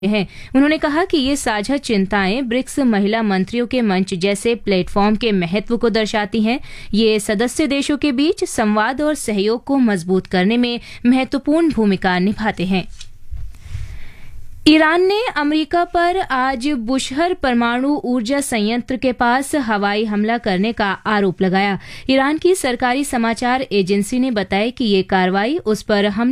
हैं। उन्होंने कहा कि ये साझा चिंताएं ब्रिक्स महिला मंत्रियों के मंच जैसे प्लेटफॉर्म के महत्व को दर्शाती हैं। ये सदस्य देशों के बीच संवाद और सहयोग को मजबूत करने में महत्वपूर्ण भूमिका निभाते हैं। ईरान ने अमेरिका पर आज बुशहर परमाणु ऊर्जा संयंत्र के पास हवाई हमला करने का आरोप लगाया। ईरान की सरकारी समाचार एजेंसी ने बताया कि ये कार्रवाई उस पर हमला